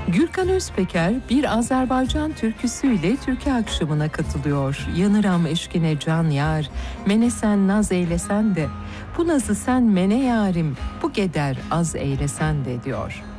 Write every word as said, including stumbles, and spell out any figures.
Gürkan Özpeker bir Azerbaycan türküsüyle türkü akşamına katılıyor. Yanıram eşkine can yar, mene sen naz eylesen de, bu nazı sen mene yarim, bu geder az eylesen de diyor.